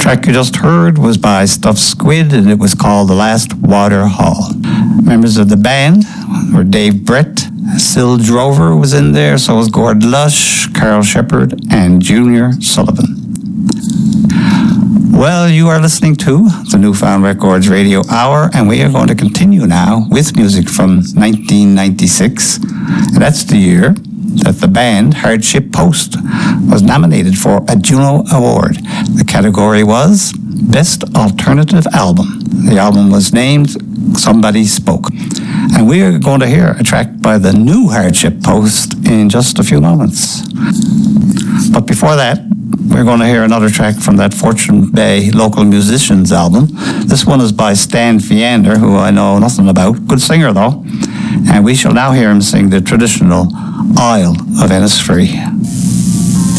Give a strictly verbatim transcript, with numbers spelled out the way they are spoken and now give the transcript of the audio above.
track you just heard was by Stuffed Squid, and it was called The Last Water Hall. Members of the band were Dave Brett, Syl Drover was in there, so was Gord Lush, Carl Shepard, and Junior Sullivan. Well, you are listening to the Newfound Records Radio Hour, and we are going to continue now with music from nineteen ninety-six. And that's the year that the band Hardship Post was nominated for a Juno Award. The category was Best Alternative Album. The album was named Somebody Spoke. And we are going to hear a track by the new Hardship Post in just a few moments. But before that, we're going to hear another track from that Fortune Bay Local Musicians album. This one is by Stan Fiander, who I know nothing about. Good singer, though. And we shall now hear him sing the traditional Isle of Ennisfree.